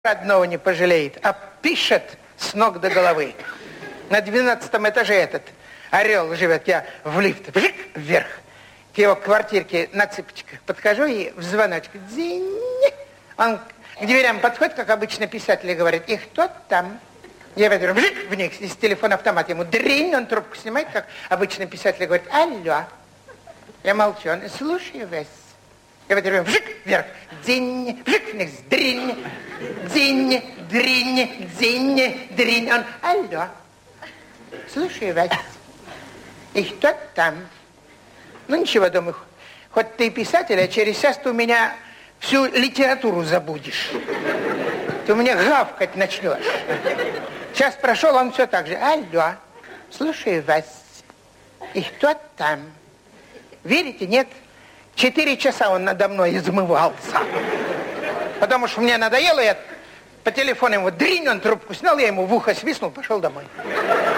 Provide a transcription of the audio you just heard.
родного не пожалеет, а пишет с ног до головы. На 12-м этаже этот орел живет. Я в лифт вверх к его квартирке на цыпочках подхожу и в звоночек. Дзинь. Он к дверям подходит, как обычно писатели говорят. И кто там? Я веду вниз, из телефона автомат ему дринь, он трубку снимает, как обычно писатели говорят. Алло. Я молчу, он слушаю вас. Я веду вверх. Дзинь, вниз, дринь. Дзинь, дринь, дзинь, дринь. Он, алло. Слушаю вас. И кто там? Ну ничего, думаю, хоть ты и писатель, а через час ты у меня всю литературу забудешь. Ты у меня гавкать начнешь. Час прошел, он все так же. Алло, слушаю вас. И кто там? Верите, нет? 4 часа он надо мной измывался. Потому что мне надоело, я по телефону ему дринь, он трубку снял, я ему в ухо свистнул, пошел домой.